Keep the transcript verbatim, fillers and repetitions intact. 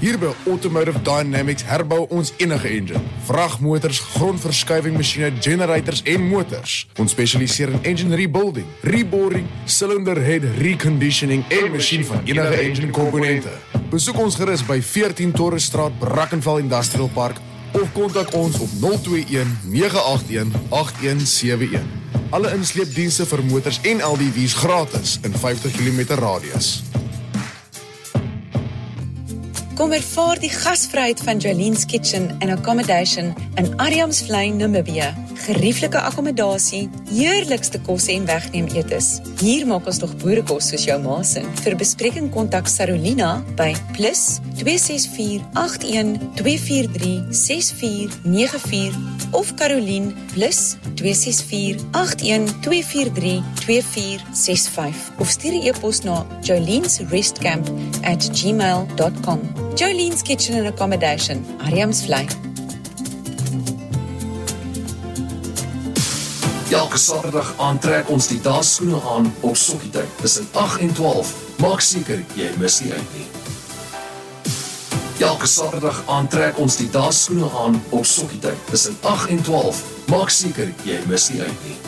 Hier by Automotive Dynamics herbou ons enige engine. Vragmotors, grondverskuiwingmasjiene, generators en motors. Ons spesialiseer in engine rebuilding, reboring, cylinder head reconditioning en masjien van enige engine komponente. Besoek ons gerus by veertien Torresstraat, Brackenfell Industrial Park of kontak ons op nul twee een nege agt een agt een sewe een. Alle insleepdienste vir motors en L D W's gratis in vyftig kilometer radius. Kom ervaar die gasvryheid van Jolene's Kitchen and Accommodation in Ariamsvlei, Namibië. Gerieflike akkommodasie, heerlikste kosse en wegneem etes. Hier maak ons nog boerekos soos jou ma se. Vir bespreking kontak Sarolina by plus twee ses vier agt een twee vier drie ses vier nege vier of Caroline plus twee ses vier agt een twee vier drie twee vier ses vyf of stuur 'n e-pos na jolenesrestcamp at gmail dot com. Jolene's Kitchen and Accommodation, Ariamsvlei. Elke Saterdag aantrek ons die daagskoene aan op sokkietyd tussen agt en twaalf. Maak seker jy mis nie uit nie. Elke Saterdag aantrek ons die daagskoene aan op sokkietyd tussen agt en twaalf. Maak seker jy mis nie uit nie.